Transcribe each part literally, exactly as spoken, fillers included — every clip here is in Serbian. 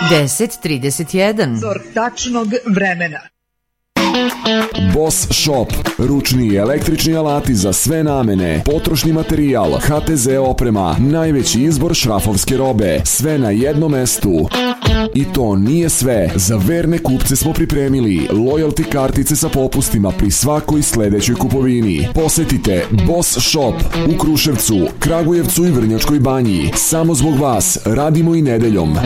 deset trideset jedan. Zor tačnog vremena. Boss Shop, ručni i električni alati za sve namene, potrošni materijal, ha te ze oprema, najveći izbor šrafovske robe, sve na jednom mestu. I to nije sve, za verne kupce smo pripremili loyalty kartice sa popustima pri svakoj sledećoj kupovini. Posetite Boss Shop u Kruševcu, Kragujevcu i Vrnjačkoj Banji. Samo zbog vas radimo i nedeljom.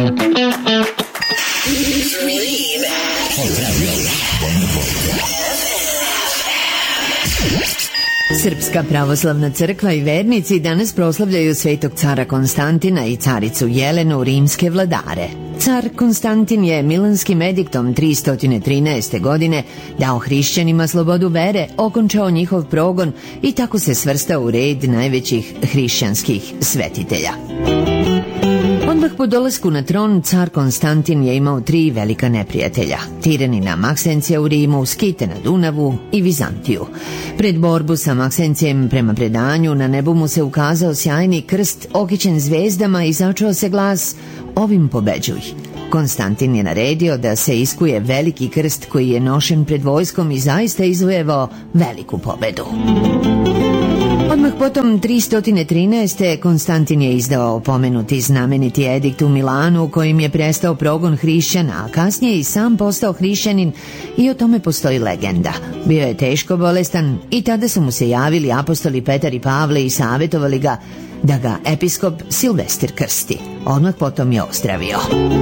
Srpska pravoslavna crkva i vernici danas proslavljaju svetog cara Konstantina i caricu Jelenu, rimske vladare. Car Konstantin je milanskim ediktom tristo trinaeste. godine dao hrišćanima slobodu vere, okončao njihov progon i tako se svrstao u red najvećih hrišćanskih svetitelja. Odmah po dolasku na tron, car Konstantin je imao tri velika neprijatelja: Tiranina Maksencija u Rimu, Skite na Dunavu i Vizantiju. Pred borbu sa Maksencijem, prema predanju, na nebu mu se ukazao sjajni krst okićen zvezdama i začuo se glas: "Ovim pobeđuj." Konstantin je naredio da se iskuje veliki krst koji je nošen pred vojskom i zaista izvojevao veliku pobedu. Odmah potom tristo trinaeste. Konstantin je izdao pomenuti znameniti edikt u Milanu kojim je prestao progon hrišćana, a kasnije i sam postao hrišćanin i o tome postoji legenda. Bio je teško bolestan i tada su mu se javili apostoli Petar i Pavle i savjetovali ga da ga episkop Silvestir krsti. Odmah potom je ozdravio.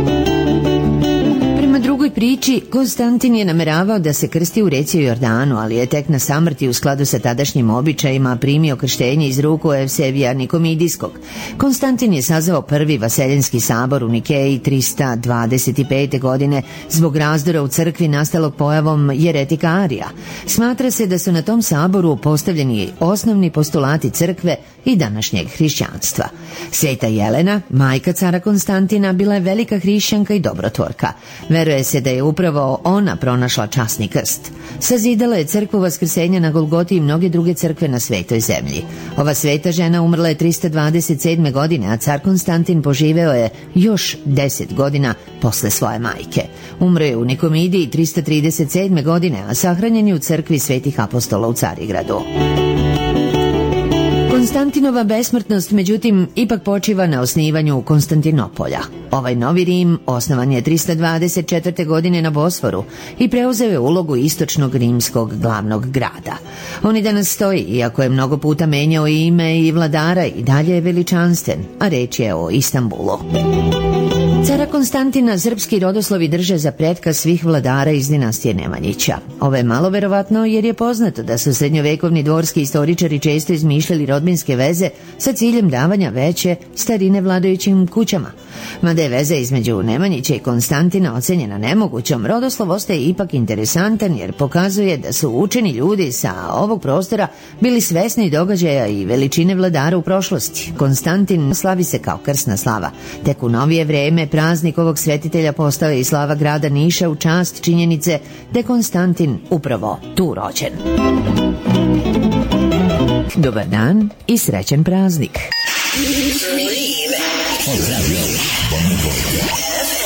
Prema drugoj priči, Konstantin je nameravao da se krsti u reci Jordanu, ali je tek na samrti u skladu sa tadašnjim običajima primio krštenje iz ruku Evsevija Nikomidijskog. Konstantin je sazvao prvi vaseljenski sabor u Nikeji tristo dvadeset pete. godine zbog razdora u crkvi nastalog pojavom jeretika Arija. Smatra se da su na tom saboru postavljeni osnovni postulati crkve i današnjeg hrišćanstva. Sveta Jelena, majka cara Konstantina, bila je velika hrišćanka i dobrotvorka. Veruje se da je upravo ona pronašla časni krst. Sazidala je crkvu Vaskrsenja na Golgoti i mnoge druge crkve na svetoj zemlji. Ova sveta žena umrla je tristo dvadeset sedme. godine, a car Konstantin poživeo je još deset godina posle svoje majke. Umro je u Nikomidiji tristo trideset sedme. godine, a sahranjen je u crkvi Svetih apostola u Carigradu. Konstantinova besmrtnost, međutim, ipak počiva na osnivanju Konstantinopolja. Ovaj novi Rim osnovan je tristo dvadeset četvrte. godine na Bosforu i preuzeo je ulogu istočnog rimskog glavnog grada. On i danas stoji, iako je mnogo puta menjao ime i vladara, i dalje je veličanstven, a reč je o Istanbulu. Cara Konstantina srpski rodoslovi drže za pretka svih vladara iz dinastije Nemanjića. Ovo je malo verovatno jer je poznato da su srednjovekovni dvorski istoričari često izmišljali rodbinske veze sa ciljem davanja veće starine vladajućim kućama. Mada je veza između Nemanjića i Konstantina ocenjena nemogućom, rodoslov ostaje ipak interesantan jer pokazuje da su učeni ljudi sa ovog prostora bili svesni događaja i veličine vladara u prošlosti. Konstantin slavi se kao krsna slava. Tek u novije vreme praznik ovog svetitelja postao je i slava grada Niša u čast činjenice da je Konstantin upravo tu rođen. Dobar dan i srećan praznik.